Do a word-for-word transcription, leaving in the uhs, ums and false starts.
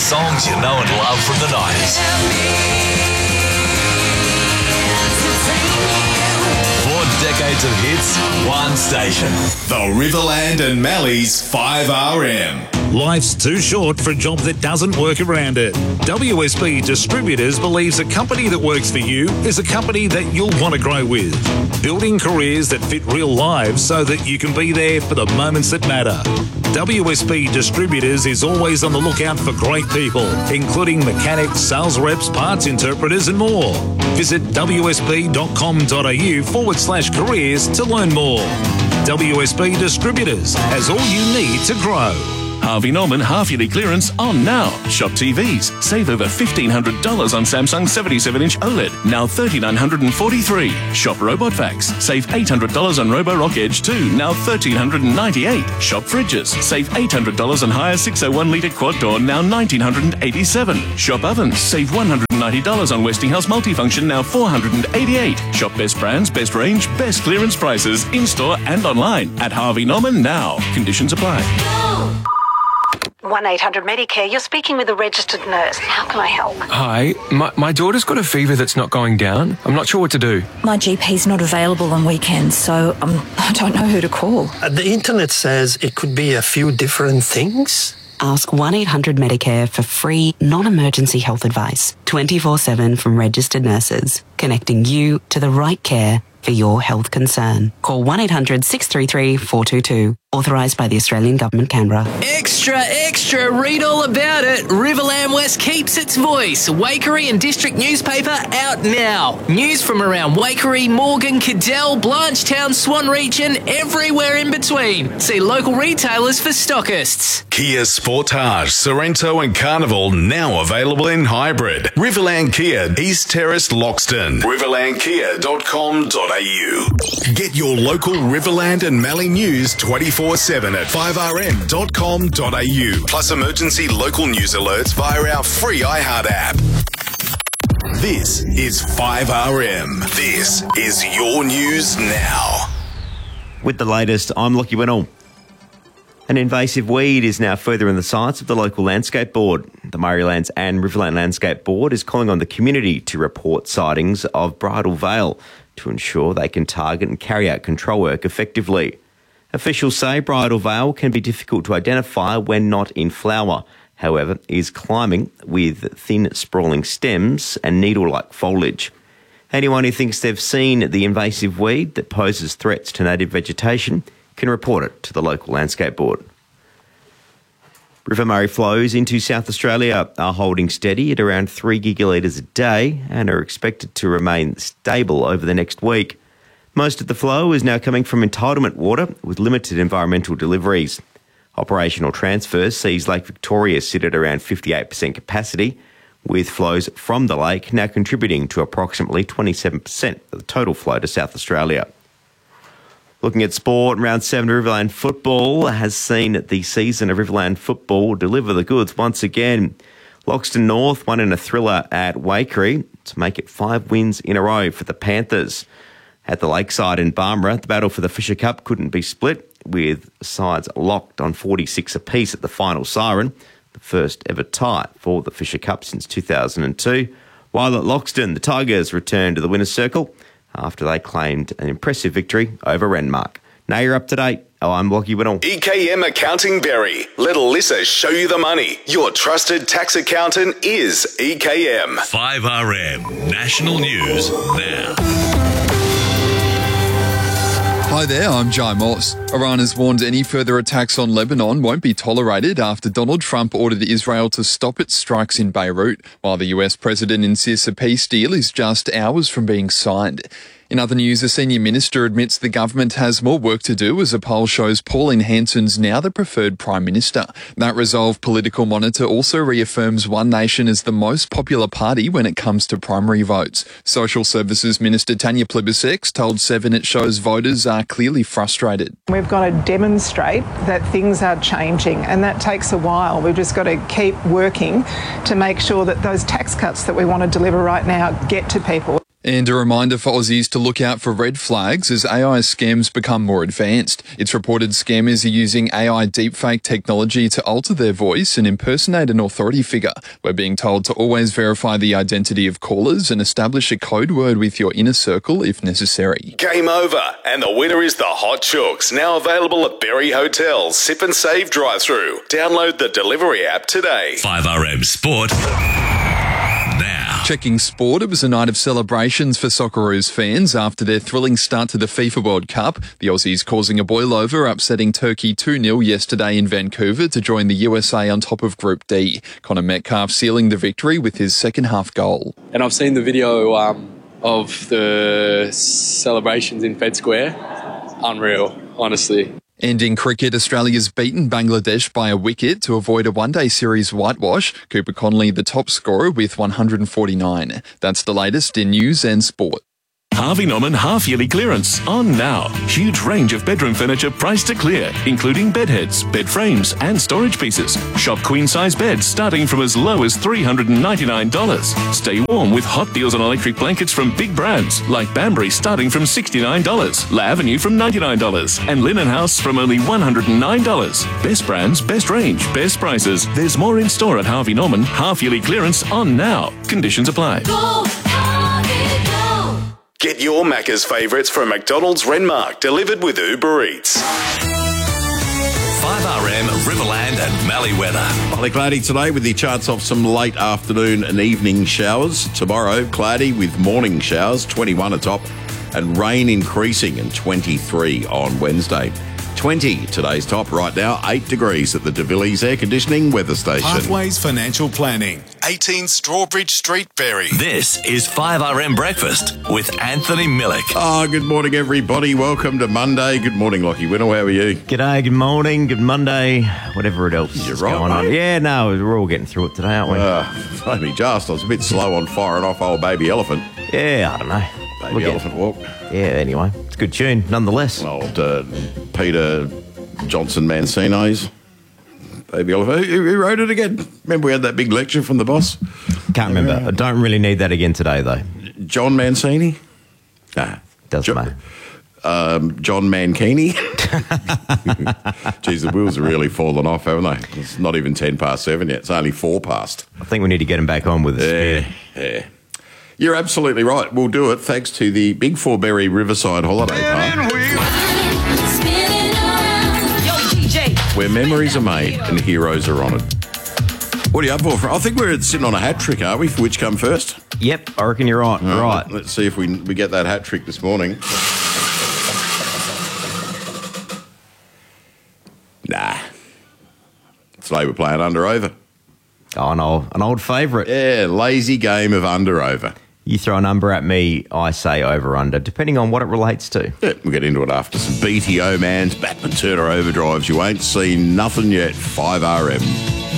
songs you know and love from the nineties. Four decades of hits, one station. The Riverland and Mallee's five R M. Life's too short for a job that doesn't work around it. W S B Distributors believes a company that works for you is a company that you'll want to grow with. Building careers that fit real lives so that you can be there for the moments that matter. W S B Distributors is always on the lookout for great people, including mechanics, sales reps, parts interpreters and more. Visit wsb.com.au forward slash careers to learn more. W S B Distributors has all you need to grow. Harvey Norman half-yearly clearance on now. Shop T Vs. Save over fifteen hundred dollars on Samsung seventy-seven inch OLED, now three thousand nine hundred forty-three dollars. Shop Robot Vacs. Save eight hundred dollars on Roborock Edge two, now one thousand three hundred ninety-eight dollars. Shop Fridges. Save eight hundred dollars on Haier six oh one litre quad door, now one thousand nine hundred eighty-seven dollars. Shop Ovens. Save one hundred ninety dollars on Westinghouse Multifunction, now four hundred eighty-eight dollars. Shop best brands, best range, best clearance prices, in-store and online at Harvey Norman now. Conditions apply. one eight hundred Medicare, you're speaking with a registered nurse. How can I help? Hi, my, my daughter's got a fever that's not going down. I'm not sure what to do. My G P's not available on weekends, so um, I don't know who to call. Uh, the internet says it could be a few different things. Ask one eight hundred Medicare for free, non-emergency health advice, twenty-four seven from registered nurses, connecting you to the right care for your health concern. Call one eight hundred six three three four two two. Authorised by the Australian Government, Canberra. Extra, extra, read all about it. Riverland West keeps its voice. Waikerie and District newspaper out now. News from around Waikerie, Morgan, Cadell, Blanchetown, Swan region, everywhere in between. See local retailers for stockists. Kia Sportage, Sorrento and Carnival now available in hybrid. Riverland Kia, East Terrace, Loxton. riverland kia dot com dot a u. Get your local Riverland and Mallee news twenty-four seven at five r m dot com dot a u. Plus emergency local news alerts via our free iHeart app. This is five R M. This is your news now. With the latest, I'm Lockie Winnell. An invasive weed is now further in the sights of the local landscape board. The Murraylands and Riverland Landscape Board is calling on the community to report sightings of bridal veil to ensure they can target and carry out control work effectively. Officials say bridal veil can be difficult to identify when not in flower. However, it is climbing with thin, sprawling stems and needle-like foliage. Anyone who thinks they've seen the invasive weed that poses threats to native vegetation can report it to the local landscape board. River Murray flows into South Australia are holding steady at around three gigalitres a day and are expected to remain stable over the next week. Most of the flow is now coming from entitlement water with limited environmental deliveries. Operational transfers sees Lake Victoria sit at around fifty-eight percent capacity, with flows from the lake now contributing to approximately twenty-seven percent of the total flow to South Australia. Looking at sport, round seven Riverland football has seen the season of Riverland football deliver the goods once again. Loxton North won in a thriller at Waikerie to make it five wins in a row for the Panthers. At the Lakeside in Barmera, the battle for the Fisher Cup couldn't be split, with sides locked on forty-six apiece at the final siren, the first ever tie for the Fisher Cup since two thousand two. While at Loxton, the Tigers returned to the winner's circle after they claimed an impressive victory over Renmark. Now you're up to date. Oh, I'm Lockie Winnell. E K M Accounting Berry. Let Alyssa show you the money. Your trusted tax accountant is E K M. five R M National News now. Hi there, I'm Jai Moss. Iran has warned any further attacks on Lebanon won't be tolerated after Donald Trump ordered Israel to stop its strikes in Beirut, while the U S president insists a peace deal is just hours from being signed. In other news, a senior minister admits the government has more work to do as a poll shows Pauline Hanson's now the preferred Prime Minister. That Resolve political monitor also reaffirms One Nation as the most popular party when it comes to primary votes. Social Services Minister Tanya Plibersek told Seven it shows voters are clearly frustrated. We've got to demonstrate that things are changing, and that takes a while. We've just got to keep working to make sure that those tax cuts that we want to deliver right now get to people. And a reminder for Aussies to look out for red flags as A I scams become more advanced. It's reported scammers are using A I deepfake technology to alter their voice and impersonate an authority figure. We're being told to always verify the identity of callers and establish a code word with your inner circle if necessary. Game over, and the winner is the Hot Chooks, now available at Berry Hotel Sip and Save drive-through. Download the delivery app today. five R M Sport. Now. Checking sport, it was a night of celebrations for Socceroos fans after their thrilling start to the FIFA World Cup. The Aussies causing a boil-over, upsetting Turkey two nil yesterday in Vancouver to join the U S A on top of Group D. Connor Metcalf sealing the victory with his second half goal. And I've seen the video um, of the celebrations in Fed Square. Unreal, honestly. And in cricket, Australia's beaten Bangladesh by a wicket to avoid a one-day series whitewash. Cooper Conley, the top scorer, with one hundred forty-nine. That's the latest in news and sport. Harvey Norman half-yearly clearance on now. Huge range of bedroom furniture priced to clear, including bed heads, bed frames and storage pieces. Shop queen-size beds starting from as low as three hundred ninety-nine dollars. Stay warm with hot deals on electric blankets from big brands like Banbury starting from sixty-nine dollars, La Avenue from ninety-nine dollars and Linen House from only one hundred nine dollars. Best brands, best range, best prices. There's more in store at Harvey Norman. Half-yearly clearance on now. Conditions apply. Go, Harvey, go. Get your Macca's favourites from McDonald's Renmark, delivered with Uber Eats. five R M, Riverland and Mallee weather. Partly cloudy today with the chance of some late afternoon and evening showers. Tomorrow, cloudy with morning showers, twenty-one atop, and rain increasing, and twenty-three on Wednesday. twenty today's top right now, eight degrees at the De Villiers Air Conditioning Weather Station. Pathways Financial Planning, eighteen Strawbridge Street, Berry. This is five R M Breakfast with Anthony Millick. Oh, good morning, everybody. Welcome to Monday. Good morning, Lockie Winnow. How are you? G'day, good morning, good Monday, whatever it else You're is right, going on. mate. Yeah, no, we're all getting through it today, aren't we? Uh, only just. I was a bit slow on firing off old Baby Elephant. Yeah, I don't know. Baby We'll get- Elephant Walk. Yeah, anyway, it's a good tune, nonetheless. Old uh, Peter Johnson Mancino's Baby Elephant. Who, who wrote it again? Remember we had that big lecture from the boss? Can't remember. I don't really need that again today, though. John Mancini? Nah. Doesn't matter. Um, John Mankini? Geez, the wheels are really fallen off, haven't they? It's not even ten past seven yet. It's only four past. I think we need to get him back on with us. Yeah, yeah. You're absolutely right. We'll do it thanks to the Big Forberry Riverside Holiday Park, where memories are made and heroes are honoured. What are you up for? I think we're sitting on a hat trick, are we, for which come first? Yep, I reckon you're right. All right. Let's see if we, we get that hat trick this morning. Nah. Today we're playing under over. Oh, an old, an old favourite. Yeah, lazy game of under over. You throw a number at me, I say over under, depending on what it relates to. Yeah, we'll get into it after some B T O Man's Batman Turner overdrives. You ain't seen nothing yet. five R M.